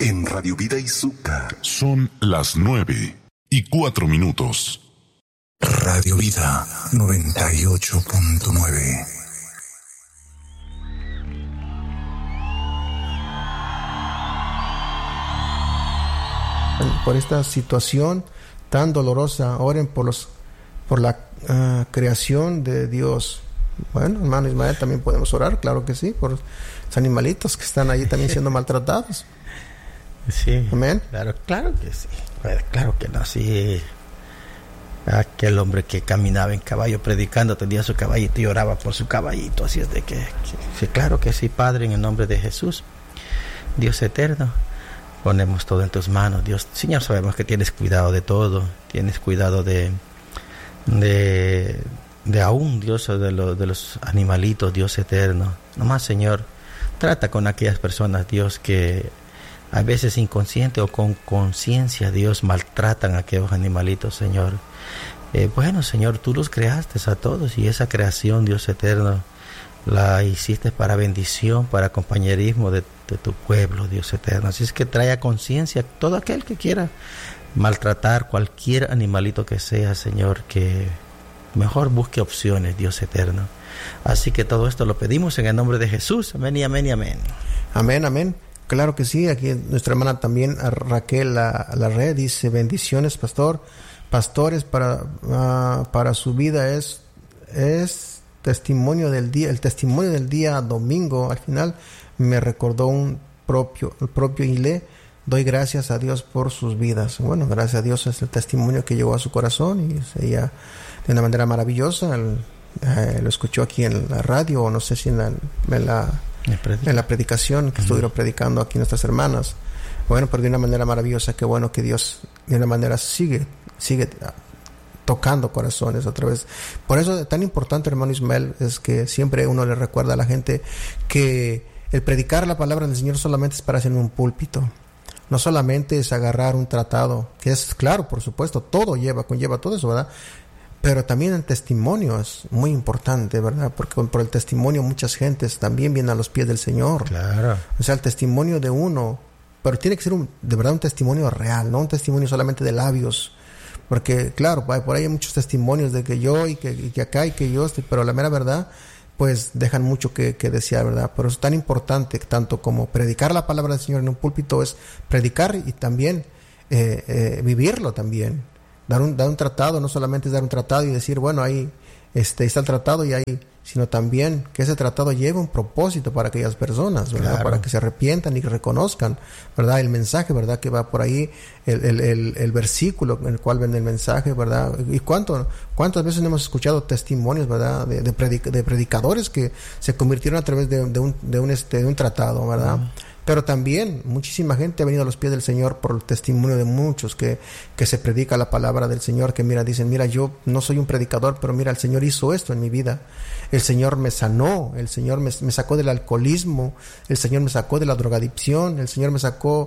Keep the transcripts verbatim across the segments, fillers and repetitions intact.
en Radio Vida Izúcar. Son las nueve y cuatro minutos. Radio Vida noventa y ocho punto nueve. Por esta situación tan dolorosa, oren por los por la uh, creación de Dios. Bueno, hermano Ismael, también podemos orar, claro que sí, por los animalitos que están ahí también siendo maltratados. Sí, amén. Claro, claro que sí. Claro que no, sí. Aquel hombre que caminaba en caballo predicando, tenía su caballito y oraba por su caballito. Así es de que, que sí, claro que sí, Padre, en el nombre de Jesús, Dios eterno, ponemos todo en tus manos, Dios. Señor, sabemos que tienes cuidado de todo, tienes cuidado de de, de aún, Dios, de, lo, de los animalitos, Dios eterno. Nomás, Señor, trata con aquellas personas, Dios, que a veces inconsciente o con conciencia, Dios, maltratan a aquellos animalitos, Señor. Eh, bueno, Señor, tú los creaste a todos y esa creación, Dios eterno, la hiciste para bendición, para compañerismo de, de tu pueblo, Dios eterno. Así es que trae a conciencia todo aquel que quiera maltratar cualquier animalito que sea, Señor, que mejor busque opciones, Dios eterno. Así que todo esto lo pedimos en el nombre de Jesús. Amén y amén y amén. Amén, amén. Claro que sí. Aquí nuestra hermana también, Raquel la, la Red, dice: bendiciones, pastor. Pastores, para, uh, para su vida es, es testimonio del día, el testimonio del día domingo. Al final me recordó un propio, el propio Ile. Doy gracias a Dios por sus vidas. Bueno, gracias a Dios es el testimonio que llegó a su corazón y ella de una manera maravillosa el, eh, lo escuchó aquí en la radio, o no sé si en la, en la, en la predicación que uh-huh. estuvieron predicando aquí nuestras hermanas. Bueno, pero de una manera maravillosa. Qué bueno que Dios de una manera sigue sigue tocando corazones otra vez. Por eso tan importante, hermano Ismael, es que siempre uno le recuerda a la gente que el predicar la palabra del Señor solamente es para hacer un púlpito. No solamente es agarrar un tratado, que es claro, por supuesto, todo lleva, conlleva todo eso, ¿verdad? Pero también el testimonio es muy importante, ¿verdad? Porque por el testimonio muchas gentes también vienen a los pies del Señor. Claro. O sea, el testimonio de uno, pero tiene que ser un, de verdad un testimonio real, no un testimonio solamente de labios. Porque, claro, por ahí hay muchos testimonios de que yo y que, y que acá y que yo, pero la mera verdad, pues dejan mucho que, que desear, ¿verdad? Pero es tan importante, tanto como predicar la palabra del Señor en un púlpito, es predicar y también eh, eh, vivirlo también. Dar un, dar un tratado, no solamente es dar un tratado y decir, bueno, ahí este, está el tratado y ahí, sino también que ese tratado lleve un propósito para aquellas personas, ¿verdad? Claro. Para que se arrepientan y reconozcan, ¿verdad? El mensaje, ¿verdad? Que va por ahí, el, el, el, el versículo en el cual ven el mensaje, ¿verdad? Y cuánto, cuántas veces hemos escuchado testimonios, ¿verdad? De, de, predic, de predicadores que se convirtieron a través de, de, un, de, un, este, de un tratado, ¿verdad? Uh-huh. Pero también muchísima gente ha venido a los pies del Señor por el testimonio de muchos que, que se predica la palabra del Señor, que mira, dicen, mira, yo no soy un predicador, pero mira, el Señor hizo esto en mi vida. El Señor me sanó, el Señor me, me sacó del alcoholismo, el Señor me sacó de la drogadicción, el Señor me sacó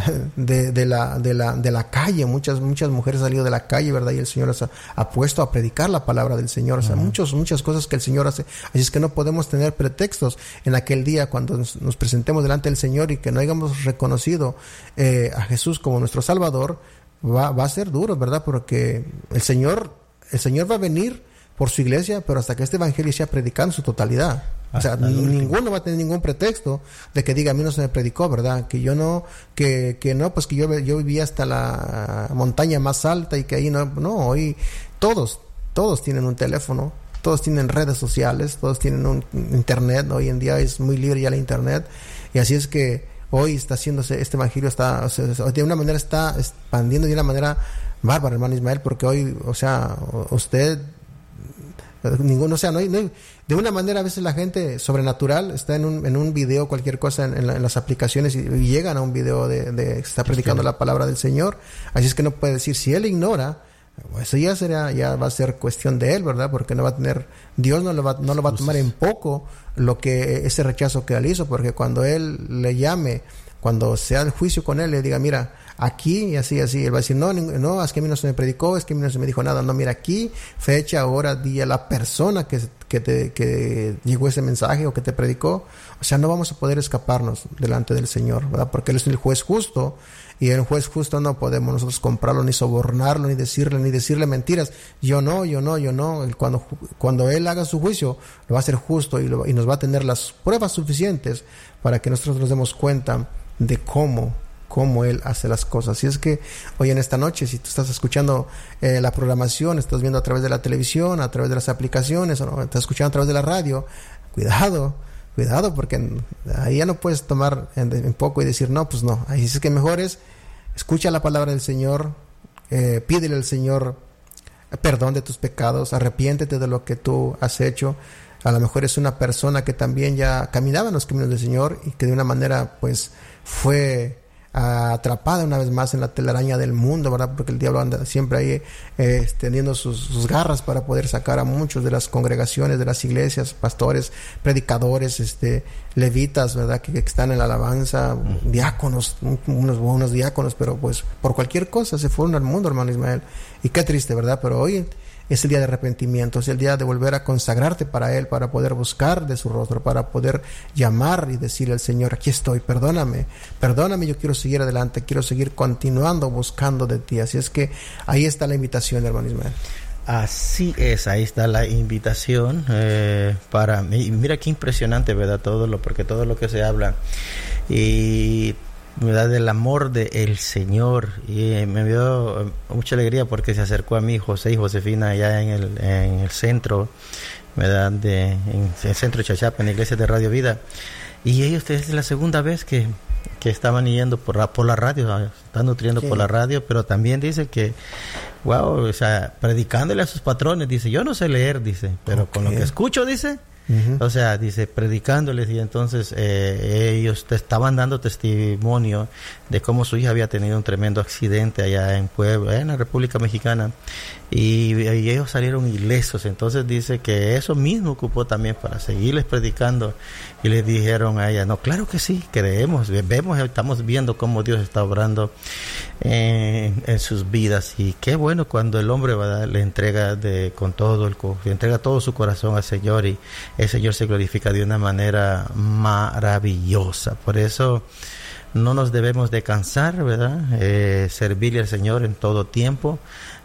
de, de, la, de, la, de la calle. Muchas, muchas mujeres han salido de la calle, ¿verdad? Y el Señor las ha, ha puesto a predicar la palabra del Señor. O sea, uh-huh. muchos, muchas cosas que el Señor hace. Así es que no podemos tener pretextos en aquel día cuando nos, nos presentemos delante del Señor y que no hayamos reconocido eh, a Jesús como nuestro Salvador. Va, va a ser duro, ¿verdad? Porque el Señor, el Señor va a venir por su iglesia, pero hasta que este evangelio sea predicado en su totalidad. O sea, ninguno va a tener ningún pretexto de que diga, a mí no se me predicó, ¿verdad? Que yo no, que, que no, pues que yo, yo vivía hasta la montaña más alta y que ahí no, no, hoy todos, todos tienen un teléfono, todos tienen redes sociales, todos tienen un internet. Hoy en día es muy libre ya la internet, y así es que hoy está haciéndose, este evangelio está, o sea, de una manera está expandiendo de una manera bárbara, hermano Ismael, porque hoy, o sea, usted, ninguno, o sea, no hay, no hay, de una manera a veces la gente sobrenatural está en un, en un video, cualquier cosa en, en, la, en las aplicaciones y, y llegan a un video de, de está predicando la palabra del Señor. Así es que no puede decir, si él ignora, eso ya será, ya va a ser cuestión de él, ¿verdad? Porque no va a tener, Dios no lo va, no lo va a tomar en poco lo que, ese rechazo que él hizo, porque cuando él le llame, cuando sea el juicio con él, le diga, mira, aquí y así, así. Él va a decir, no, no, es que a mí no se me predicó, es que a mí no se me dijo nada. No, mira, aquí, fecha, hora, día, la persona que, que te que llegó ese mensaje o que te predicó. O sea, no vamos a poder escaparnos delante del Señor, ¿verdad? Porque Él es el juez justo. Y el juez justo no podemos nosotros comprarlo, ni sobornarlo, ni decirle, ni decirle mentiras. Yo no, yo no, yo no. Cuando, cuando Él haga su juicio, lo va a hacer justo y, lo, y nos va a tener las pruebas suficientes para que nosotros nos demos cuenta de cómo, cómo Él hace las cosas. Así es que hoy en esta noche, si tú estás escuchando eh, la programación, estás viendo a través de la televisión, a través de las aplicaciones, o no, estás escuchando a través de la radio, cuidado. Cuidado, porque ahí ya no puedes tomar en, en poco y decir, no, pues no. Ahí es que mejor es, escucha la palabra del Señor, eh, pídele al Señor perdón de tus pecados, arrepiéntete de lo que tú has hecho. A lo mejor es una persona que también ya caminaba en los caminos del Señor y que de una manera, pues, fue atrapada una vez más en la telaraña del mundo, ¿verdad? Porque el diablo anda siempre ahí eh, extendiendo sus, sus garras para poder sacar a muchos de las congregaciones, de las iglesias, pastores, predicadores, este, levitas, ¿verdad? Que, que están en la alabanza, uh-huh. diáconos, unos buenos diáconos, pero pues por cualquier cosa se fueron al mundo, hermano Ismael. Y qué triste, ¿verdad? Pero hoy es el día de arrepentimiento, es el día de volver a consagrarte para Él, para poder buscar de su rostro, para poder llamar y decirle al Señor, aquí estoy, perdóname, perdóname, yo quiero seguir adelante, quiero seguir continuando buscando de ti. Así es que ahí está la invitación, hermano Ismael. Así es, ahí está la invitación eh, para mí. Mira qué impresionante, ¿verdad? Todo lo, porque todo lo que se habla y ¿verdad? Del amor del Señor, y eh, me dio mucha alegría porque se acercó a mí José y Josefina allá en el, en el centro, ¿verdad? De, en el centro de Chachapa, en la iglesia de Radio Vida, y ellos es la segunda vez que, que estaban yendo por la, por la radio, están nutriendo sí. por la radio, pero también dice que wow, o sea, predicándole a sus patrones, dice, yo no sé leer, dice, pero okay. con lo que escucho, dice, Uh-huh. o sea, dice, predicándoles, y entonces eh, ellos te estaban dando testimonio de cómo su hija había tenido un tremendo accidente allá en Puebla, en la República Mexicana, y, y ellos salieron ilesos. Entonces dice que eso mismo ocupó también para seguirles predicando, y les dijeron a ella, no, claro que sí, creemos, vemos, estamos viendo cómo Dios está obrando en, en sus vidas, y qué bueno cuando el hombre va a le entrega de con todo el le entrega todo su corazón al Señor, y el Señor se glorifica de una manera maravillosa. Por eso no nos debemos de cansar, ¿verdad? Eh, servirle al Señor en todo tiempo,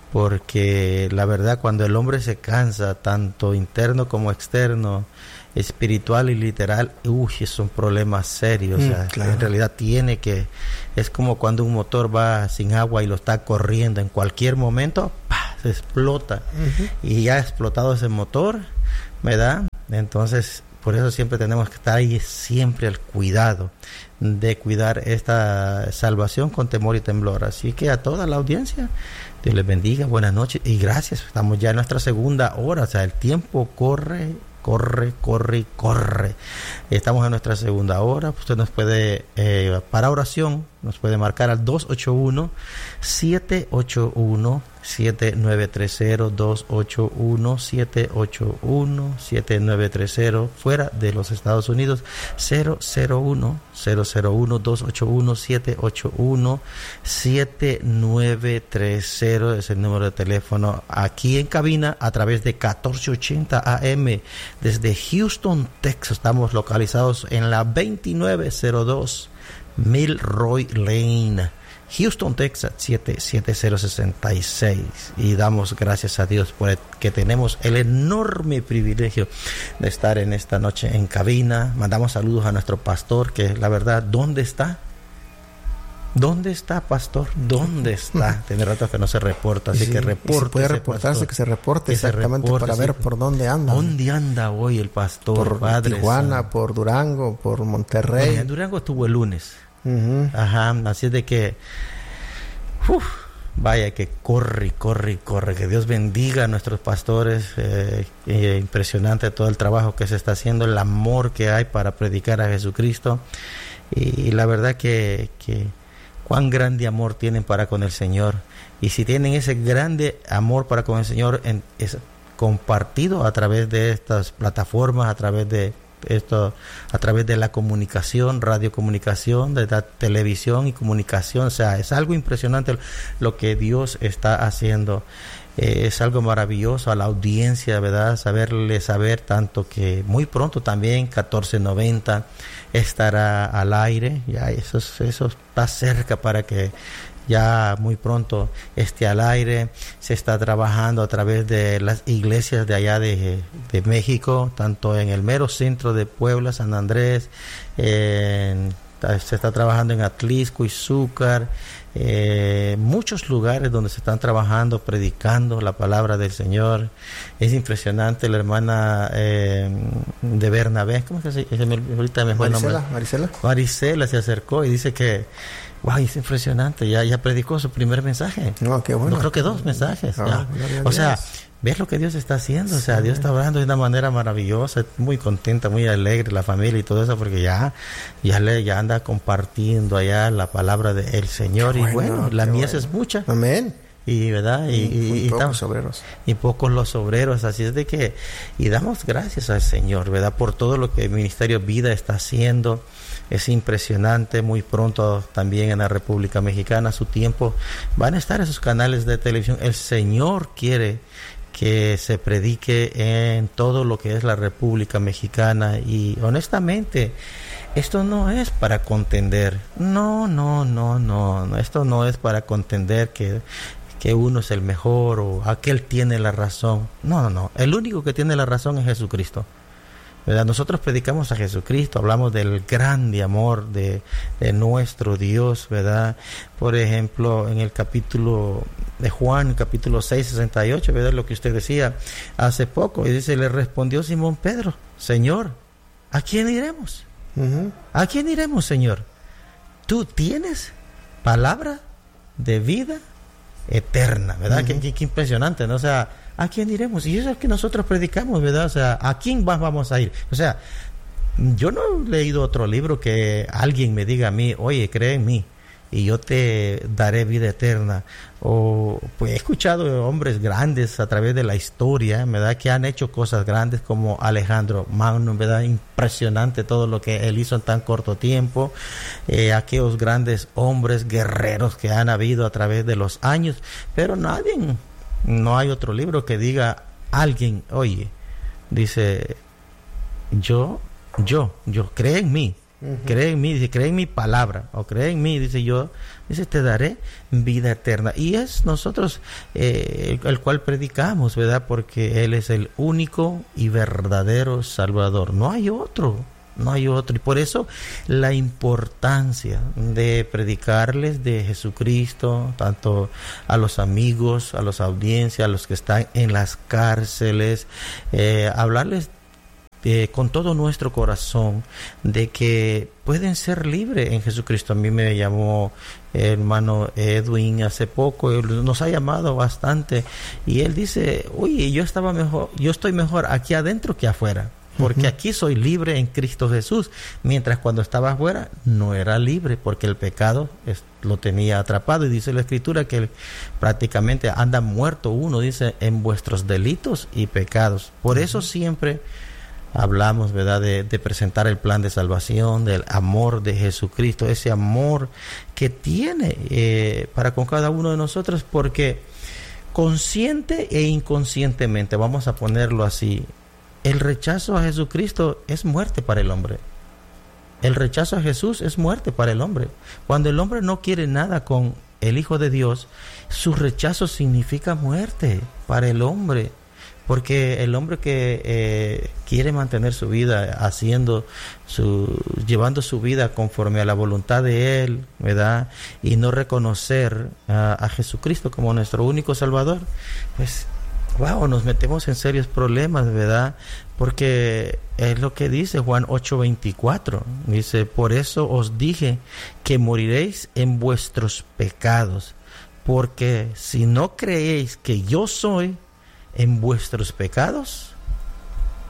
porque la verdad cuando el hombre se cansa, tanto interno como externo, espiritual y literal, uy, son problemas serios. Mm, o sea, claro. En realidad tiene que, es como cuando un motor va sin agua y lo está corriendo, en cualquier momento, ¡pah!, se explota. Uh-huh. Y ya ha explotado ese motor, ¿verdad? Entonces, por eso siempre tenemos que estar ahí, siempre al cuidado de cuidar esta salvación con temor y temblor. Así que a toda la audiencia, Dios les bendiga, buenas noches y gracias. Estamos ya en nuestra segunda hora, o sea, el tiempo corre, corre, corre y corre. Estamos en nuestra segunda hora. Usted nos puede, eh, para oración, nos puede marcar al dos ocho uno, siete ocho uno, siete nueve tres cero, dos ocho uno, siete ocho uno, siete nueve tres cero, fuera de los Estados Unidos, cero cero uno, cero cero uno, dos ocho uno, siete ocho uno, siete nueve tres cero, es el número de teléfono aquí en cabina a través de catorce ochenta A M desde Houston, Texas. Estamos localizados en la veintinueve cero dos Milroy Lane, Houston, Texas, siete siete cero seis seis, y damos gracias a Dios por el, que tenemos el enorme privilegio de estar en esta noche en cabina. Mandamos saludos a nuestro pastor, que la verdad, ¿dónde está? ¿Dónde está, pastor? ¿Dónde está? Tiene rato que no se reporta, así sí, que reporte. Si puede reportarse, pastor, que se reporte que exactamente se reporte, para ver sí, por dónde anda. ¿Dónde anda hoy el pastor? Por Padre Tijuana, San. Por Durango, por Monterrey. Bueno, en Durango estuvo el lunes. Uh-huh. Ajá, así es de que uf, vaya que corre, corre, corre. Que Dios bendiga a nuestros pastores. Eh, eh, impresionante todo el trabajo que se está haciendo, el amor que hay para predicar a Jesucristo. Y, y la verdad que, que cuán grande amor tienen para con el Señor. Y si tienen ese grande amor para con el Señor, en, es compartido a través de estas plataformas, a través de esto a través de la comunicación, radiocomunicación, de la televisión y comunicación. O sea, es algo impresionante lo que Dios está haciendo. Eh, es algo maravilloso a la audiencia, ¿verdad? Saberle saber tanto que muy pronto también catorce noventa estará al aire. Ya eso, eso está cerca para que ya muy pronto esté al aire. Se está trabajando a través de las iglesias de allá de, de México, tanto en el mero centro de Puebla, San Andrés, en, se está trabajando en Atlisco, Izúcar, eh, muchos lugares donde se están trabajando, predicando la palabra del Señor. Es impresionante. La hermana eh, de Bernabé, ¿cómo se llama? Ahorita me fue el nombre. Marisela, Marisela. Marisela se acercó y dice que wow, es impresionante, ya, ya predicó su primer mensaje. No, qué bueno. No, creo que dos mensajes. Oh, ya. O sea, ves lo que Dios está haciendo. O sea, sí. Dios está hablando de una manera maravillosa, muy contenta, muy alegre la familia y todo eso, porque ya, ya le, ya anda compartiendo allá la palabra del Señor. Qué y bueno, bueno la mies bueno. es mucha. Amén. Y verdad, y, y, y, y pocos estamos, obreros. Y pocos los obreros, así es de que, y damos gracias al Señor, verdad, por todo lo que el Ministerio Vida está haciendo. Es impresionante. Muy pronto también en la República Mexicana, a su tiempo, van a estar esos canales de televisión. El Señor quiere que se predique en todo lo que es la República Mexicana, y honestamente esto no es para contender. No, no, no, no, esto no es para contender que que uno es el mejor o aquel tiene la razón. No, no, no. El único que tiene la razón es Jesucristo, ¿verdad? Nosotros predicamos a Jesucristo, hablamos del grande amor de, de nuestro Dios, ¿verdad? Por ejemplo, en el capítulo de Juan, capítulo seis, sesenta y ocho, ¿verdad? Lo que usted decía hace poco, y dice, le respondió Simón Pedro, Señor, ¿a quién iremos? Uh-huh. ¿A quién iremos, Señor? Tú tienes palabra de vida eterna, ¿verdad? Uh-huh. Qué, qué, qué impresionante, ¿no? O sea, ¿a quién iremos? Y eso es que nosotros predicamos, ¿verdad? O sea, ¿a quién más vamos a ir? O sea, yo no he leído otro libro que alguien me diga a mí, oye, cree en mí y yo te daré vida eterna. O pues he escuchado hombres grandes a través de la historia, ¿verdad? Que han hecho cosas grandes, como Alejandro Magno, ¿verdad? Impresionante todo lo que él hizo en tan corto tiempo. Eh, aquellos grandes hombres guerreros que han habido a través de los años, pero nadie... No hay otro libro que diga alguien, oye, dice, yo, yo, yo, cree en mí, uh-huh. cree en mí, dice, cree en mi palabra, o cree en mí, dice yo, dice, te daré vida eterna. Y es nosotros eh, el, el cual predicamos, ¿verdad? Porque Él es el único y verdadero Salvador. No hay otro. No hay otro. Y por eso la importancia de predicarles de Jesucristo, tanto a los amigos, a los audiencias, a los que están en las cárceles, eh, hablarles eh, con todo nuestro corazón de que pueden ser libres en Jesucristo. A mí me llamó el hermano Edwin hace poco, él nos ha llamado bastante, y él dice, oye, yo estaba mejor, yo estoy mejor aquí adentro que afuera. Porque uh-huh. aquí soy libre en Cristo Jesús, mientras cuando estaba afuera no era libre, porque el pecado es, lo tenía atrapado. Y dice la Escritura que él, prácticamente anda muerto uno, dice, en vuestros delitos y pecados. Por uh-huh. eso siempre hablamos, ¿verdad?, de, de presentar el plan de salvación, del amor de Jesucristo, ese amor que tiene eh, para con cada uno de nosotros, porque consciente e inconscientemente, vamos a ponerlo así, el rechazo a Jesucristo es muerte para el hombre. El rechazo a Jesús es muerte para el hombre. Cuando el hombre no quiere nada con el Hijo de Dios, su rechazo significa muerte para el hombre. Porque el hombre que eh, quiere mantener su vida haciendo su, llevando su vida conforme a la voluntad de Él, ¿verdad? Y no reconocer a, a Jesucristo como nuestro único Salvador, pues wow, nos metemos en serios problemas, ¿verdad? Porque es lo que dice Juan ocho veinticuatro. Dice, por eso os dije que moriréis en vuestros pecados, porque si no creéis que yo soy, en vuestros pecados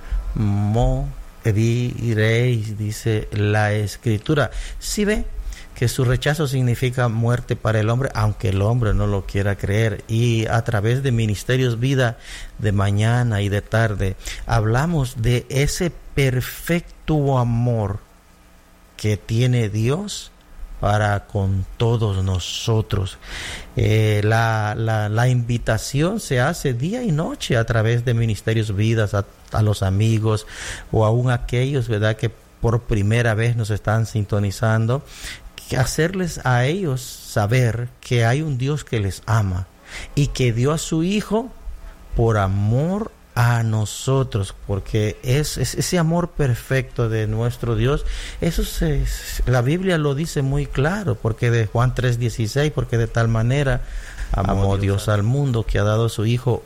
moriréis, dice la Escritura. ¿Sí ve? que su rechazo significa muerte para el hombre, aunque el hombre no lo quiera creer. Y a través de Ministerios Vida de mañana y de tarde, hablamos de ese perfecto amor que tiene Dios para con todos nosotros. Eh, la, la, la invitación se hace día y noche a través de Ministerios Vidas, a, a los amigos o aún a aquellos, ¿verdad?, que por primera vez nos están sintonizando, que hacerles a ellos saber que hay un Dios que les ama y que dio a su Hijo por amor a nosotros, porque es, es ese amor perfecto de nuestro Dios. Eso se, la Biblia lo dice muy claro, porque de Juan tres dieciséis, porque de tal manera amó Dios al mundo que ha dado a su Hijo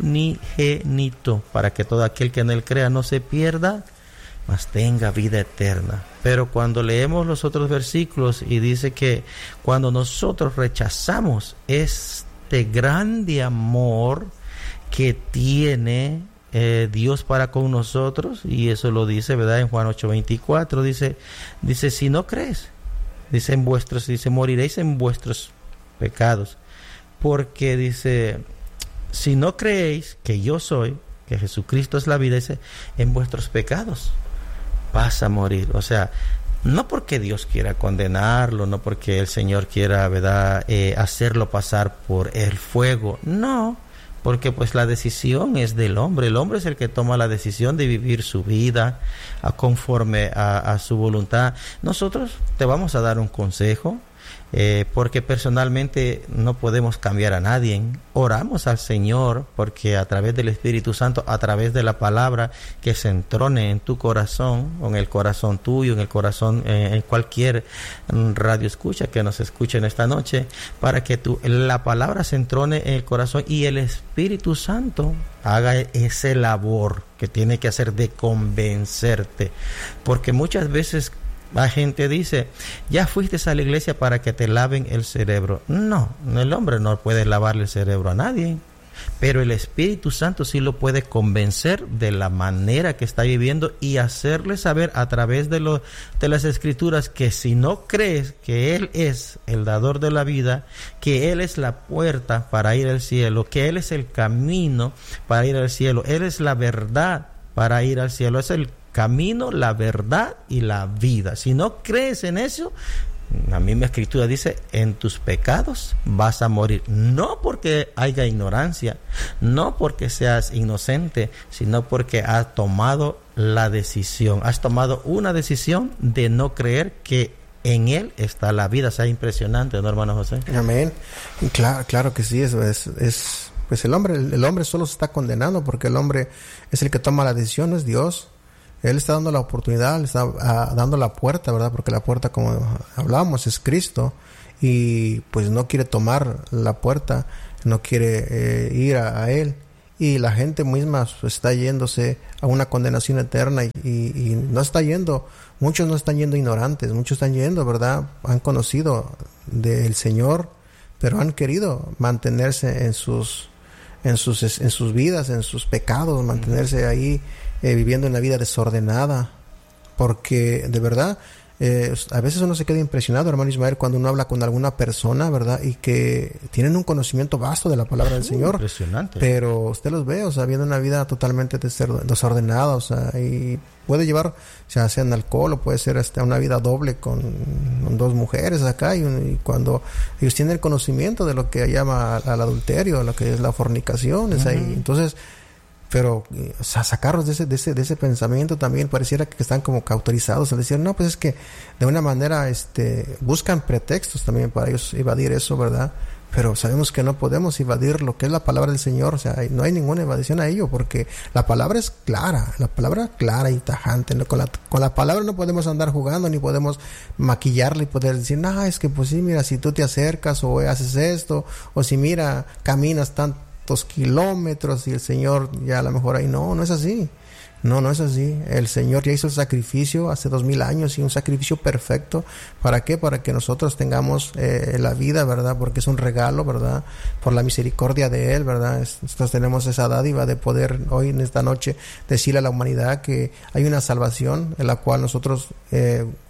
unigénito, para que todo aquel que en él crea no se pierda, mas tenga vida eterna. Pero cuando leemos los otros versículos y dice que cuando nosotros rechazamos este grande amor que tiene eh, Dios para con nosotros, y eso lo dice, ¿verdad?, en Juan ocho veinticuatro, dice, dice, si no crees, dice, en vuestros, dice, moriréis en vuestros pecados, porque dice, si no creéis que yo soy, que Jesucristo es la vida, dice, en vuestros pecados vas a morir. O sea, no porque Dios quiera condenarlo, no porque el Señor quiera, ¿verdad?, eh, hacerlo pasar por el fuego, no, porque pues la decisión es del hombre. El hombre es el que toma la decisión de vivir su vida a conforme a, a su voluntad. Nosotros te vamos a dar un consejo, eh, porque personalmente no podemos cambiar a nadie. Oramos al Señor porque a través del Espíritu Santo, a través de la palabra que se entrone en tu corazón, o en el corazón tuyo, en el corazón, eh, en cualquier radio escucha que nos escuchen esta noche, para que tu, la palabra se entrone en el corazón y el Espíritu Santo haga ese labor que tiene que hacer de convencerte, porque muchas veces la gente dice, ya fuiste a la iglesia para que te laven el cerebro. No, el hombre no puede lavarle el cerebro a nadie, pero el Espíritu Santo sí lo puede convencer de la manera que está viviendo y hacerle saber a través de, lo, de las Escrituras que si no crees que Él es el dador de la vida, que Él es la puerta para ir al cielo, que Él es el camino para ir al cielo, Él es la verdad para ir al cielo, es el camino, la verdad y la vida. Si no crees en eso, la misma Escritura dice, en tus pecados vas a morir. No porque haya ignorancia, no porque seas inocente, sino porque has tomado la decisión. Has tomado una decisión de no creer que en Él está la vida. O sea, impresionante, ¿no, hermano José? Amén. Claro, claro que sí, eso es... es pues el hombre, el hombre solo se está condenando porque el hombre es el que toma la decisión, no es Dios. Él está dando la oportunidad, le está uh, dando la puerta, ¿verdad? Porque la puerta, como hablábamos, es Cristo. Y pues no quiere tomar la puerta, no quiere eh, ir a, a Él. Y la gente misma está yéndose a una condenación eterna y, y, y no está yendo. Muchos no están yendo ignorantes, muchos están yendo, ¿verdad? Han conocido del Señor, pero han querido mantenerse en sus, en sus, en sus vidas, en sus pecados, mantenerse ahí. Eh, viviendo en la vida desordenada, porque de verdad eh, a veces uno se queda impresionado, hermano Ismael, cuando uno habla con alguna persona, ¿verdad? Y que tienen un conocimiento vasto de la palabra del Señor, impresionante, pero usted los ve, o sea, viviendo una vida totalmente desordenada, o sea, y puede llevar, o sea, sea en alcohol, o puede ser hasta una vida doble con, con dos mujeres acá, y, y cuando ellos tienen el conocimiento de lo que llama al adulterio, lo que es la fornicación, es uh-huh. ahí, entonces... Pero o sea, sacarlos de ese, de ese, de ese pensamiento también pareciera que están como cauterizados al decir, no, pues es que de una manera este buscan pretextos también para ellos evadir eso, ¿verdad? Pero sabemos que no podemos evadir lo que es la palabra del Señor, o sea, no hay ninguna evasión a ello, porque la palabra es clara, la palabra es clara y tajante, ¿no? Con la, con la palabra no podemos andar jugando, ni podemos maquillarla y poder decir, no, es que pues sí, mira, si tú te acercas o haces esto, o si mira, caminas tanto kilómetros y el Señor ya a lo mejor ahí no, no es así, no, no es así. El Señor ya hizo el sacrificio hace dos mil años y un sacrificio perfecto. ¿Para qué? Para que nosotros tengamos eh, la vida, ¿verdad? Porque es un regalo, ¿verdad? Por la misericordia de Él, ¿verdad? Nosotros tenemos esa dádiva de poder hoy en esta noche decirle a la humanidad que hay una salvación en la cual nosotros eh,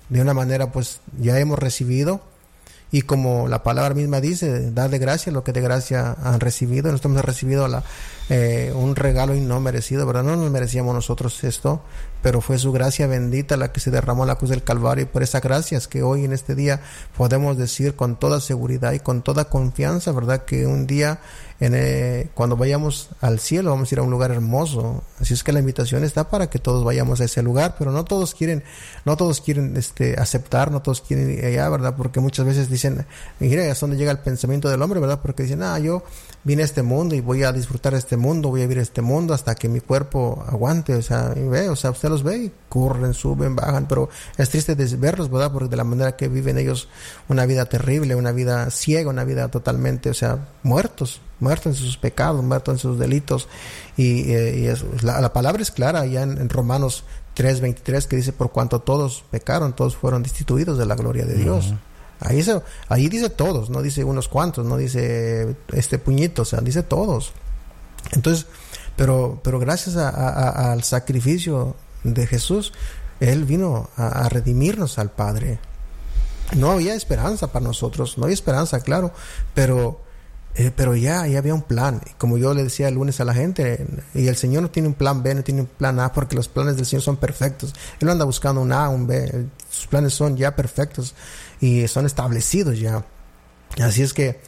de una manera pues ya hemos recibido, y como la palabra misma dice, dar de gracia lo que de gracia han recibido. Nosotros hemos recibido la, eh, un regalo y no merecido, ¿verdad? No nos merecíamos nosotros esto, pero fue su gracia bendita la que se derramó en la cruz del Calvario, y por esa gracia es que hoy en este día podemos decir con toda seguridad y con toda confianza, ¿verdad?, que un día en, eh, cuando vayamos al cielo vamos a ir a un lugar hermoso. Así es que la invitación está para que todos vayamos a ese lugar, pero no todos quieren, no todos quieren este, aceptar, no todos quieren ir allá, ¿verdad? Porque muchas veces dicen, mira, es donde llega el pensamiento del hombre, ¿verdad? Porque dicen, ah, yo vine a este mundo y voy a disfrutar de este mundo, voy a vivir este mundo hasta que mi cuerpo aguante, o sea, y ve, o sea, usted los ve y corren, suben, bajan, pero es triste de verlos, ¿verdad? Porque de la manera que viven ellos una vida terrible, una vida ciega, una vida totalmente, o sea, muertos, muertos en sus pecados, muertos en sus delitos, y, y es, la, la palabra es clara ya en, en Romanos tres veintitrés, que dice, por cuanto todos pecaron, todos fueron destituidos de la gloria de Dios. Uh-huh. Ahí dice, ahí dice todos, no dice unos cuantos, no dice este puñito, o sea, dice todos. Entonces, pero, pero gracias a, a, al sacrificio de Jesús, Él vino a, a redimirnos al Padre. No había esperanza para nosotros, no había esperanza, claro, pero, eh, pero ya, ya había un plan. Como yo le decía el lunes a la gente, y el Señor no tiene un plan B, no tiene un plan A, porque los planes del Señor son perfectos. Él no anda buscando un A, un B, sus planes son ya perfectos y son establecidos ya. Así es que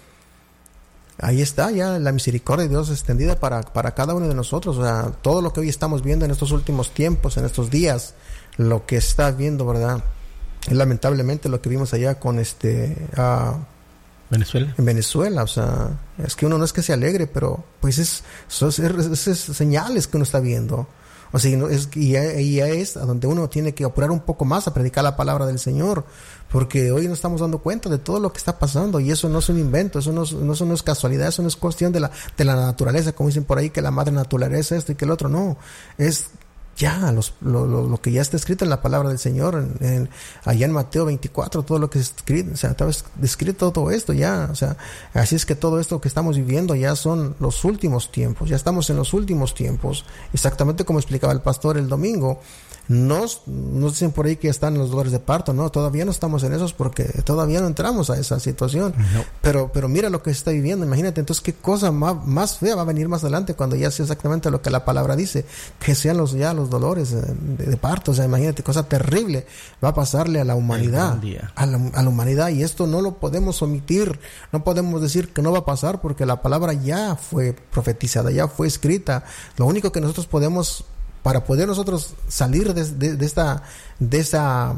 ahí está ya la misericordia de Dios extendida para, para cada uno de nosotros. O sea, todo lo que hoy estamos viendo en estos últimos tiempos, en estos días, lo que está viendo, ¿verdad?, es lamentablemente lo que vimos allá con este uh, Venezuela. En Venezuela, o sea, es que uno no es que se alegre, pero pues es, es, es, es señales que uno está viendo. O sea, es, y, ya, y ya es a donde uno tiene que apurar un poco más a predicar la palabra del Señor, porque hoy nos estamos dando cuenta de todo lo que está pasando, y eso no es un invento, eso no es, no, eso no es casualidad, eso no es cuestión de la, de la naturaleza, como dicen por ahí, que la madre naturaleza esto y que el otro, no, es ya los, lo, lo, lo que ya está escrito en la palabra del Señor, en, en, allá en Mateo veinticuatro, todo lo que es escrito, o sea, está escrito todo esto ya, o sea, así es que todo esto que estamos viviendo ya son los últimos tiempos, ya estamos en los últimos tiempos, exactamente como explicaba el pastor el domingo. Nos, nos dicen por ahí que están los dolores de parto, no, todavía no estamos en esos, porque todavía no entramos a esa situación, no. pero pero mira lo que se está viviendo, imagínate, entonces qué cosa más, más fea va a venir más adelante, cuando ya sea exactamente lo que la palabra dice, que sean los ya los dolores de, de parto, o sea, imagínate, cosa terrible va a pasarle a la humanidad, a la, a la humanidad, y esto no lo podemos omitir, no podemos decir que no va a pasar, porque la palabra ya fue profetizada, ya fue escrita. Lo único que nosotros podemos, para poder nosotros salir de, de, de esta de esta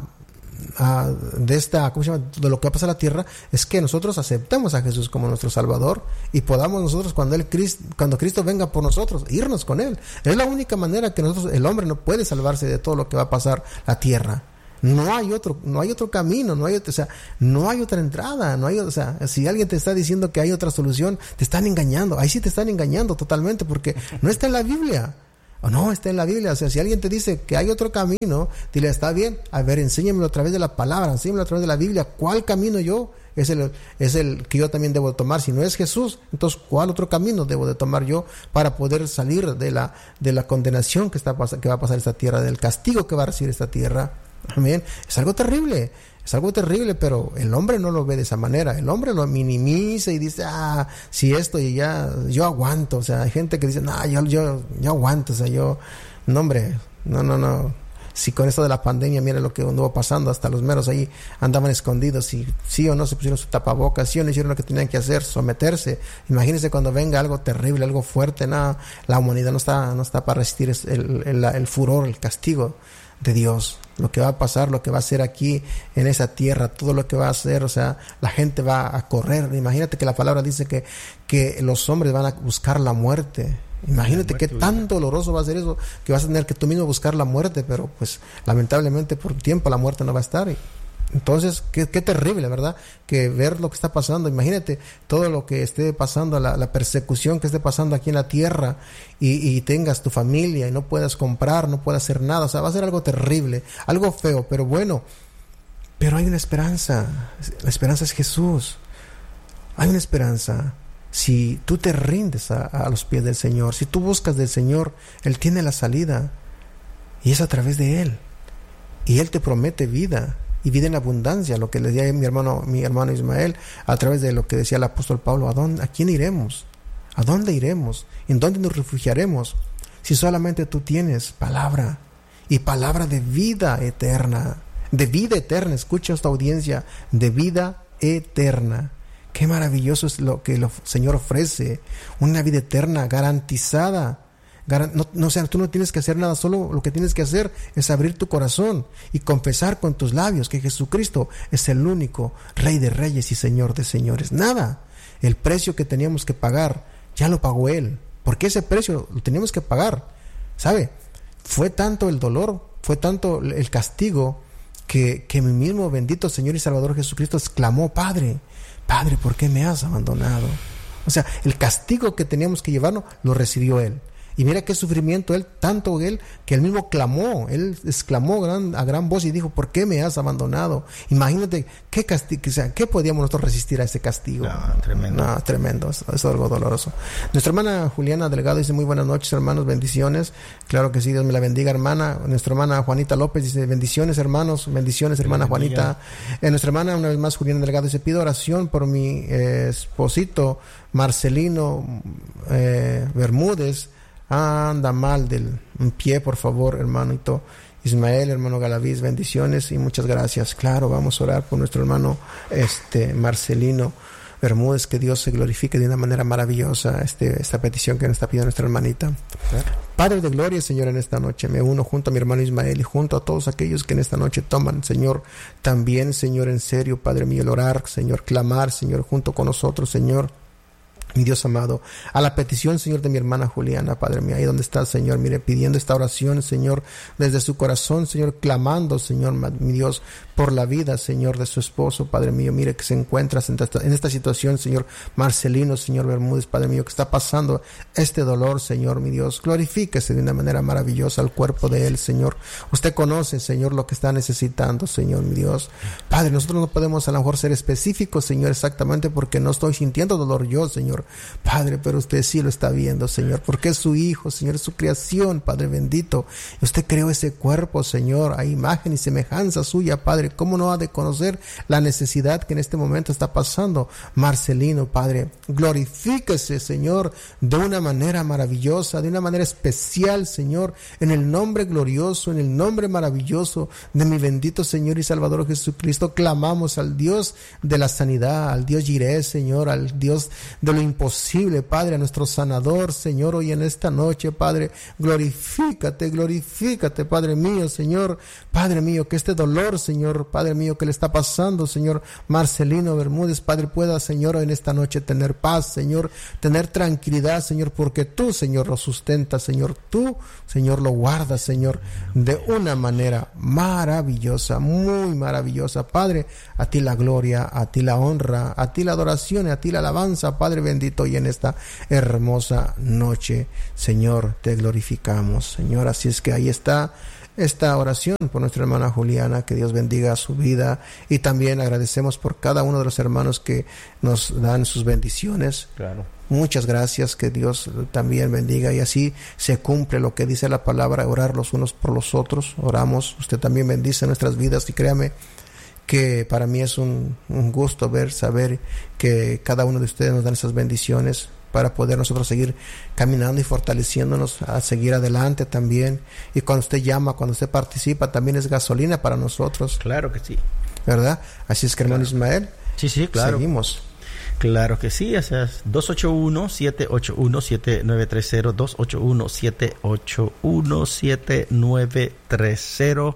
uh, de esta ¿cómo se llama? De lo que va a pasar a la tierra, es que nosotros aceptemos a Jesús como nuestro Salvador, y podamos nosotros, cuando él cuando Cristo venga por nosotros, irnos con él. Es la única manera que nosotros, el hombre no puede salvarse de todo lo que va a pasar a la tierra. No hay otro, no hay otro camino, no hay otro, o sea, no hay otra entrada, no hay, o sea, si alguien te está diciendo que hay otra solución, te están engañando. Ahí sí te están engañando totalmente, porque no está en la Biblia. O no, está en la Biblia. O sea, si alguien te dice que hay otro camino, dile, está bien, a ver, enséñamelo a través de la palabra, enséñamelo a través de la Biblia. ¿Cuál camino yo es el, es el que yo también debo tomar? Si no es Jesús, entonces, ¿cuál otro camino debo de tomar yo para poder salir de la, de la condenación que está, que va a pasar esta tierra, del castigo que va a recibir esta tierra? Amén. Es algo terrible. Es algo terrible, pero el hombre no lo ve de esa manera. El hombre lo minimiza y dice, ah, si esto y ya, yo aguanto. O sea, hay gente que dice, no, yo, yo, yo aguanto. O sea, yo, no, hombre, no, no, no. Si con esto de la pandemia, mira lo que anduvo pasando, hasta los meros ahí andaban escondidos, y sí o no se pusieron su tapabocas, sí o no hicieron lo que tenían que hacer, someterse. Imagínense cuando venga algo terrible, algo fuerte, nada, la humanidad no está, no está para resistir el, el, el furor, el castigo de Dios. Lo que va a pasar, lo que va a hacer aquí en esa tierra, todo lo que va a hacer, o sea, la gente va a correr. Imagínate que la palabra dice que, que los hombres van a buscar la muerte. Imagínate qué tan doloroso va a ser eso, que vas a tener que tú mismo buscar la muerte, pero pues lamentablemente por tiempo la muerte no va a estar. Y entonces, qué, qué terrible, ¿verdad? Que ver lo que está pasando. Imagínate todo lo que esté pasando, la, la persecución que esté pasando aquí en la tierra, y, y tengas tu familia y no puedas comprar, no puedas hacer nada. O sea, va a ser algo terrible, algo feo, pero bueno, pero hay una esperanza. La esperanza es Jesús. Hay una esperanza. Si tú te rindes a, a los pies del Señor, si tú buscas del Señor, Él tiene la salida, y es a través de Él. Y Él te promete vida. y vida en abundancia, lo que le decía mi hermano, mi hermano Ismael, a través de lo que decía el apóstol Pablo. ¿A dónde, a quién iremos? ¿A dónde iremos? ¿En dónde nos refugiaremos? Si solamente tú tienes palabra, y palabra de vida eterna, de vida eterna. Escucha esta audiencia, de vida eterna. Qué maravilloso es lo que el Señor ofrece, una vida eterna garantizada. No, no, o sea, tú no tienes que hacer nada, solo lo que tienes que hacer es abrir tu corazón y confesar con tus labios que Jesucristo es el único Rey de Reyes y Señor de Señores. Nada, el precio que teníamos que pagar ya lo pagó Él. ¿Por qué ese precio lo teníamos que pagar? ¿Sabe? Fue tanto el dolor, fue tanto el castigo que, que mi mismo bendito Señor y Salvador Jesucristo exclamó: Padre, Padre, ¿por qué me has abandonado? O sea, el castigo que teníamos que llevarnos lo recibió Él. Y mira qué sufrimiento Él, tanto Él, que Él mismo clamó, Él exclamó gran, a gran voz y dijo: ¿por qué me has abandonado? Imagínate qué castigo, o sea, ¿qué podíamos nosotros resistir a ese castigo? No, tremendo. No, tremendo, es, es algo doloroso. Nuestra hermana Juliana Delgado dice: muy buenas noches, hermanos, bendiciones. Claro que sí, Dios me la bendiga, hermana. Nuestra hermana Juanita López dice: bendiciones, hermanos, bendiciones, hermana Juanita. Eh, nuestra hermana, una vez más, Juliana Delgado dice: pido oración por mi eh, esposito Marcelino eh, Bermúdez. Anda mal del pie, por favor, hermanito Ismael, hermano Galaviz, bendiciones y muchas gracias. Claro, vamos a orar por nuestro hermano este Marcelino Bermúdez, que Dios se glorifique de una manera maravillosa este, esta petición que nos está pidiendo nuestra hermanita. ¿Sí? Padre de gloria, Señor, en esta noche me uno junto a mi hermano Ismael y junto a todos aquellos que en esta noche toman, Señor, también, Señor, en serio, Padre mío, el orar, Señor, clamar, Señor, junto con nosotros, Señor, mi Dios amado, a la petición, Señor, de mi hermana Juliana, Padre mío, ahí donde está, Señor, mire, pidiendo esta oración, Señor, desde su corazón, Señor, clamando, Señor, mi Dios, por la vida, Señor, de su esposo, Padre mío, mire que se encuentra en esta, en esta situación, Señor, Marcelino, Señor Bermúdez, Padre mío, que está pasando este dolor, Señor, mi Dios, glorifíquese de una manera maravillosa al cuerpo de él, Señor. Usted conoce, Señor, lo que está necesitando, Señor, mi Dios. Padre, nosotros no podemos a lo mejor ser específicos, Señor, exactamente porque no estoy sintiendo dolor yo, Señor, Padre, pero usted sí lo está viendo, Señor, porque es su hijo, Señor, es su creación, Padre bendito. Y usted creó ese cuerpo, Señor, a imagen y semejanza suya, Padre. ¿Cómo no ha de conocer la necesidad que en este momento está pasando Marcelino, Padre? Glorifíquese, Señor, de una manera maravillosa, de una manera especial, Señor, en el nombre glorioso, en el nombre maravilloso de mi bendito Señor y Salvador Jesucristo. Clamamos al Dios de la sanidad, al Dios Jireh, Señor, al Dios de lo imposible, Padre, a nuestro sanador, Señor, hoy en esta noche, Padre, glorifícate, glorifícate, Padre mío, Señor, Padre mío, que este dolor, Señor, Padre mío, que le está pasando, Señor, Marcelino Bermúdez, Padre, pueda, Señor, en esta noche tener paz, Señor, tener tranquilidad, Señor, porque tú, Señor, lo sustentas, Señor, tú, Señor, lo guardas, Señor, de una manera maravillosa, muy maravillosa, Padre. A ti la gloria, a ti la honra, a ti la adoración, a ti la alabanza, Padre bendito, y en esta hermosa noche, Señor, te glorificamos, Señor. Así es que ahí está esta oración por nuestra hermana Juliana, que Dios bendiga su vida, y también agradecemos por cada uno de los hermanos que nos dan sus bendiciones. Claro. Muchas gracias, que Dios también bendiga, y así se cumple lo que dice la palabra, orar los unos por los otros. Oramos, usted también bendice nuestras vidas, y créame que para mí es un, un gusto ver, saber que cada uno de ustedes nos dan esas bendiciones para poder nosotros seguir caminando y fortaleciéndonos a seguir adelante también. Y cuando usted llama, cuando usted participa, también es gasolina para nosotros. Claro que sí. ¿Verdad? Así es que, hermano Claro. Ismael, Sí, sí, claro. seguimos. Claro que sí, o sea, dos ocho uno, siete ocho uno, siete nueve tres cero, dos ocho uno, siete ocho uno, siete nueve tres cero,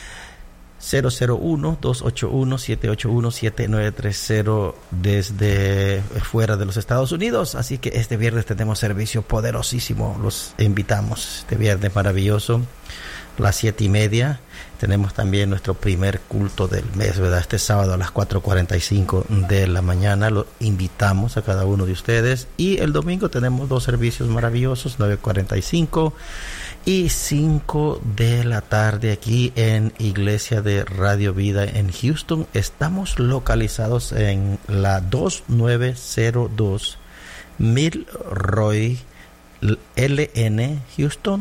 cero cero uno, dos ocho uno, siete ocho uno, siete nueve tres cero desde fuera de los Estados Unidos. Así que este viernes tenemos servicio poderosísimo, los invitamos, este viernes maravilloso, las siete y media. Tenemos también nuestro primer culto del mes, ¿verdad? Este sábado a las cuatro cuarenta y cinco de la mañana. Lo invitamos a cada uno de ustedes. Y el domingo tenemos dos servicios maravillosos, nueve cuarenta y cinco y cinco de la tarde aquí en Iglesia de Radio Vida en Houston. Estamos localizados en la dos nueve cero dos Milroy L N, Houston,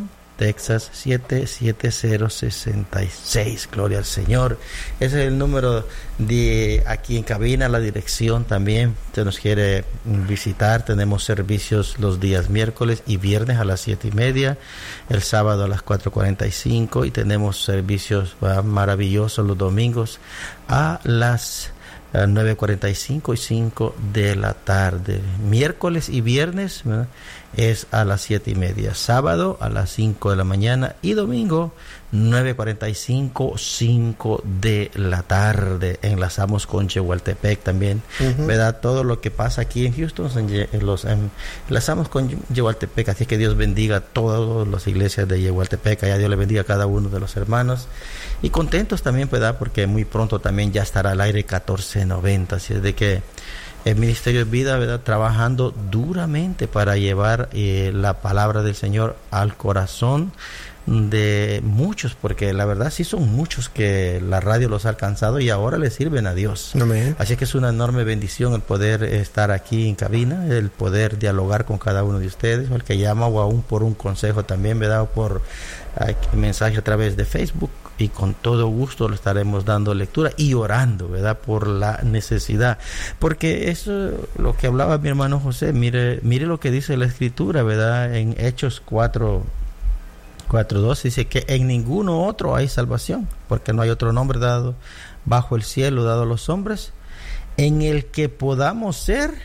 Texas, siete siete cero seis seis. Gloria al Señor. Ese es el número de aquí en cabina, la dirección también. Se nos quiere visitar. Tenemos servicios los días miércoles y viernes a las siete y media, el sábado a las cuatro cuarenta y cinco, y tenemos servicios uh, maravillosos los domingos a las nueve cuarenta y cinco y cinco de la tarde. Miércoles y viernes, ¿verdad?, es a las siete y media. Sábado a las cinco de la mañana y domingo nueve cuarenta y cinco, cinco de la tarde. Enlazamos con Yehualtepec también, uh-huh. ¿verdad? Todo lo que pasa aquí en Houston, en, en los, en, enlazamos con Yehualtepec. Así que Dios bendiga a todas las iglesias de Yehualtepec. Allá Dios le bendiga a cada uno de los hermanos. Y contentos también, ¿verdad? Porque muy pronto también ya estará al aire catorce noventa. Así es de que el Ministerio de Vida, ¿verdad?, trabajando duramente para llevar eh, la palabra del Señor al corazón de muchos, porque la verdad sí son muchos que la radio los ha alcanzado y ahora le sirven a Dios. Amén. Así que es una enorme bendición el poder estar aquí en cabina, el poder dialogar con cada uno de ustedes, o el que llama, o aún por un consejo también, ¿verdad?, o por uh, mensaje a través de Facebook. Y con todo gusto le estaremos dando lectura y orando, ¿verdad?, por la necesidad. Porque eso, lo que hablaba mi hermano José, mire, mire lo que dice la Escritura, ¿verdad?, en Hechos cuatro, cuatro dos, dice que en ninguno otro hay salvación, porque no hay otro nombre dado bajo el cielo dado a los hombres en el que podamos ser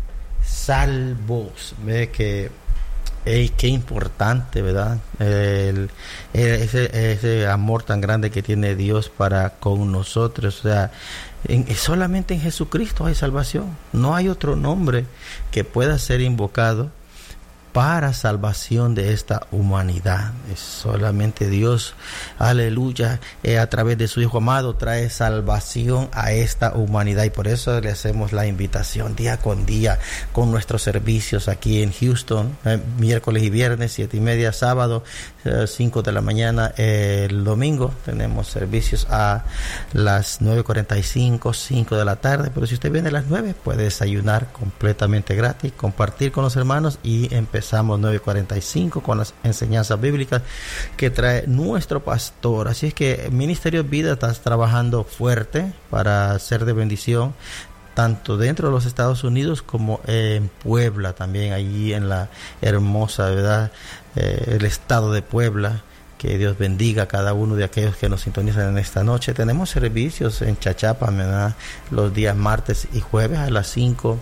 salvos. Ve que Ey, qué importante, ¿verdad? El, el, ese, ese amor tan grande que tiene Dios para con nosotros. O sea, en, solamente en Jesucristo hay salvación. No hay otro nombre que pueda ser invocado para salvación de esta humanidad. Es solamente Dios, aleluya, eh, a través de su Hijo amado trae salvación a esta humanidad, y por eso le hacemos la invitación día con día con nuestros servicios aquí en Houston, eh, miércoles y viernes, siete y media, sábado, eh, cinco de la mañana, eh, el domingo tenemos servicios a las nueve cuarenta y cinco, cinco de la tarde, pero si usted viene a las nueve puede desayunar completamente gratis, compartir con los hermanos, y empezar Empezamos nueve cuarenta y cinco con las enseñanzas bíblicas que trae nuestro pastor. Así es que el Ministerio de Vida está trabajando fuerte para ser de bendición, tanto dentro de los Estados Unidos como en Puebla, también allí en la hermosa, ¿verdad?, eh, el estado de Puebla. Que Dios bendiga a cada uno de aquellos que nos sintonizan en esta noche. Tenemos servicios en Chachapa, ¿verdad?, los días martes y jueves a las cinco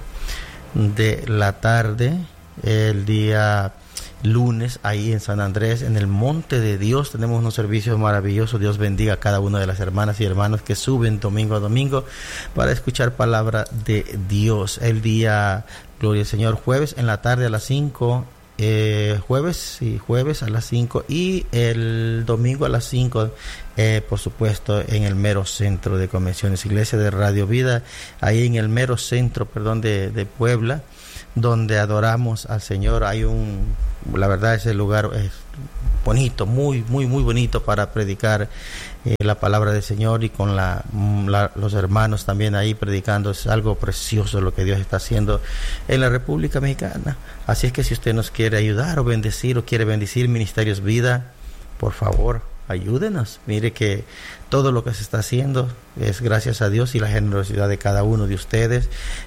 de la tarde. El día lunes ahí en San Andrés, en el Monte de Dios, tenemos unos servicios maravillosos. Dios bendiga a cada una de las hermanas y hermanos que suben domingo a domingo para escuchar palabra de Dios. El día, gloria al Señor, jueves en la tarde a las cinco, eh, jueves y jueves a las cinco, y el domingo a las cinco, eh, por supuesto, en el mero centro de convenciones, Iglesia de Radio Vida, ahí en el mero centro, perdón, de, de Puebla, donde adoramos al Señor. Hay un, la verdad, ese lugar es bonito, muy, muy, muy bonito para predicar eh, la palabra del Señor, y con la, la, los hermanos también ahí predicando. Es algo precioso lo que Dios está haciendo en la República Mexicana. Así es que si usted nos quiere ayudar o bendecir, o quiere bendecir Ministerios Vida, por favor, ayúdenos. Mire que todo lo que se está haciendo es gracias a Dios y la generosidad de cada uno de ustedes.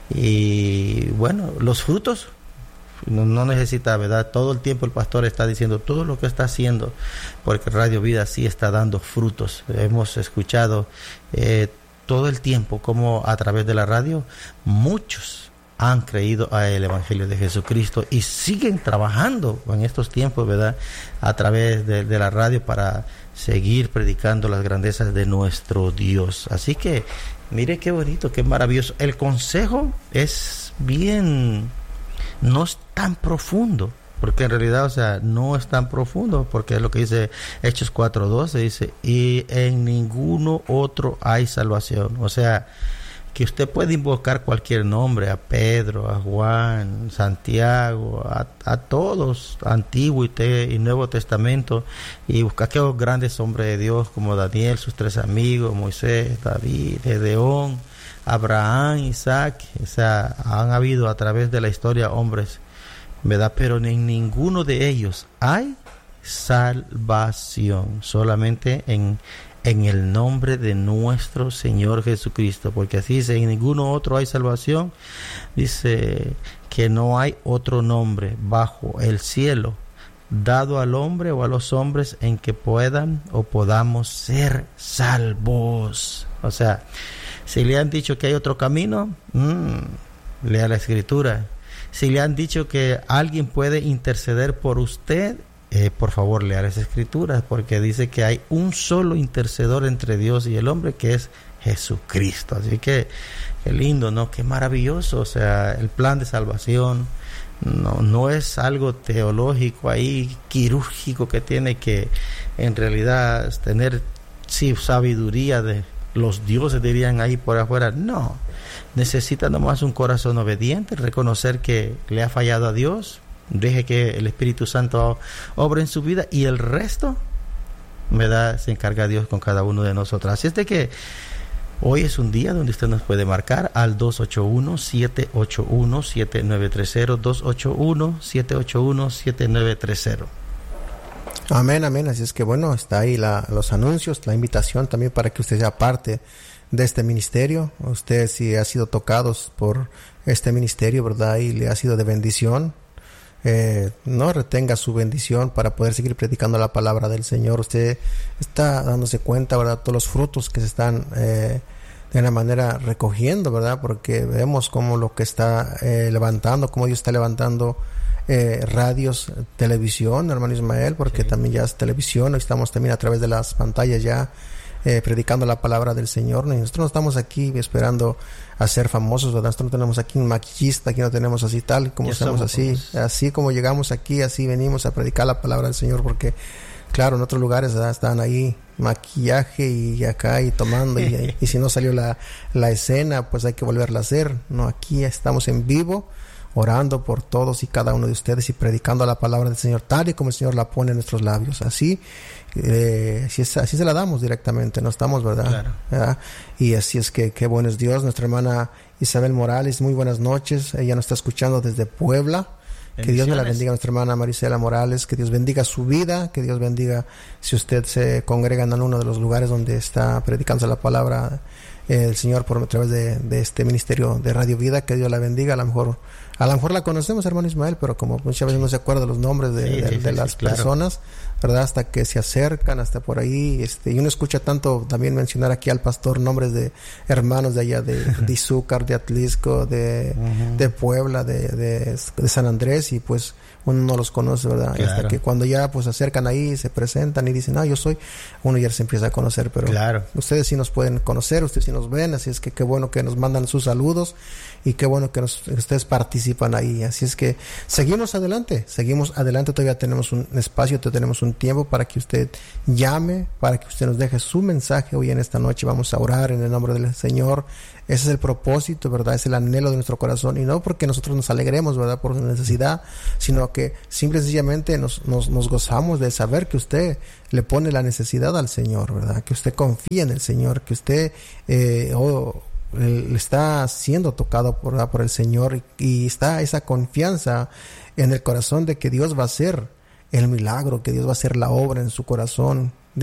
Y bueno, los frutos no, no necesita, ¿verdad? Todo el tiempo el pastor está diciendo todo lo que está haciendo, porque Radio Vida sí está dando frutos. Hemos escuchado eh, todo el tiempo como a través de la radio muchos han creído al Evangelio de Jesucristo y siguen trabajando en estos tiempos, ¿verdad?, a través de, de la radio para seguir predicando las grandezas de nuestro Dios. Así que mire qué bonito, qué maravilloso. El consejo es bien, no es tan profundo, porque en realidad, o sea, no es tan profundo, porque es lo que dice Hechos cuatro doce, dice, y en ninguno otro hay salvación. O sea, que usted puede invocar cualquier nombre, a Pedro, a Juan, Santiago, a, a todos, Antiguo y, te, y Nuevo Testamento, y buscar aquellos grandes hombres de Dios como Daniel, sus tres amigos, Moisés, David, Gedeón, Abraham, Isaac. O sea, han habido a través de la historia hombres, ¿verdad? Pero en ninguno de ellos hay salvación, solamente en, en el nombre de nuestro Señor Jesucristo, porque así dice, en ninguno otro hay salvación, dice que no hay otro nombre bajo el cielo dado al hombre o a los hombres en que puedan o podamos ser salvos. O sea, si le han dicho que hay otro camino, mmm, lea la Escritura. Si le han dicho que alguien puede interceder por usted, eh, por favor lea las Escrituras, porque dice que hay un solo intercedor entre Dios y el hombre, que es Jesucristo. Así que qué lindo, ¿no? Qué maravilloso. O sea, el plan de salvación no, no es algo teológico ahí, quirúrgico, que tiene que en realidad tener sí, sabiduría de los dioses, dirían ahí por afuera. No, necesita nomás un corazón obediente, reconocer que le ha fallado a Dios, deje que el Espíritu Santo obre en su vida, y el resto, ¿verdad?, se encarga Dios con cada uno de nosotros. Así es de que hoy es un día donde usted nos puede marcar al dos ocho uno, siete ocho uno, siete nueve tres cero, dos ocho uno, siete ocho uno, siete nueve tres cero. Amén, amén. Así es que bueno, está ahí la, los anuncios, la invitación también para que usted sea parte de este ministerio. Usted, si ha sido tocado por este ministerio, ¿verdad?, y le ha sido de bendición, eh, no retenga su bendición para poder seguir predicando la palabra del Señor. Usted está dándose cuenta, ¿verdad?, todos los frutos que se están eh, de una manera recogiendo, ¿verdad?, porque vemos cómo lo que está eh, levantando, cómo Dios está levantando Eh, radios, televisión, hermano Ismael, porque sí, también ya es televisión, estamos también a través de las pantallas ya eh, predicando la palabra del Señor. Nosotros no estamos aquí esperando a ser famosos, ¿verdad? Nosotros no tenemos aquí un maquillista, aquí no tenemos así tal, como estamos así, famosos. Así como llegamos aquí, así venimos a predicar la palabra del Señor, porque claro, en otros lugares, ¿verdad?, están ahí maquillaje y acá y tomando y, y si no salió la, la escena, pues hay que volverla a hacer. No, aquí estamos en vivo, orando por todos y cada uno de ustedes y predicando la palabra del Señor tal y como el Señor la pone en nuestros labios. Así, eh, así, es, así se la damos directamente, no estamos, ¿verdad? Claro. ¿verdad? Y así es que qué bueno es Dios. Nuestra hermana Isabel Morales, muy buenas noches. Ella nos está escuchando desde Puebla. Que Dios me la bendiga, nuestra hermana Marisela Morales, que Dios bendiga su vida, que Dios bendiga si usted se congrega en uno de los lugares donde está predicándose la palabra eh, del Señor por a través de, de este ministerio de Radio Vida. Que Dios la bendiga. A lo mejor a lo mejor la conocemos, hermano Ismael, pero como muchas veces no se acuerda los nombres de, sí, de, sí, de sí, las sí, personas, claro, ¿verdad?, hasta que se acercan, hasta por ahí, este, y uno escucha tanto también mencionar aquí al pastor nombres de hermanos de allá de, de Izúcar, de Atlisco, de, uh-huh. de Puebla, de, de, de San Andrés, y pues uno no los conoce, ¿verdad? Claro. Hasta que cuando ya pues se acercan ahí, se presentan y dicen, ah, yo soy, uno ya se empieza a conocer, pero claro, ustedes sí nos pueden conocer, ustedes sí nos ven, así es que qué bueno que nos mandan sus saludos y qué bueno que, nos, que ustedes participan ahí. Así es que seguimos adelante, seguimos adelante, todavía tenemos un espacio, todavía tenemos un tiempo para que usted llame, para que usted nos deje su mensaje hoy en esta noche. Vamos a orar en el nombre del Señor. Ese es el propósito, ¿verdad? Es el anhelo de nuestro corazón, y no porque nosotros nos alegremos, ¿verdad?, por necesidad, sino que simple y sencillamente nos, nos, nos gozamos de saber que usted le pone la necesidad al Señor, ¿verdad?, que usted confía en el Señor, que usted eh, oh, le está siendo tocado por, por el Señor, y, y está esa confianza en el corazón de que Dios va a hacer el milagro, que Dios va a hacer la obra en su corazón,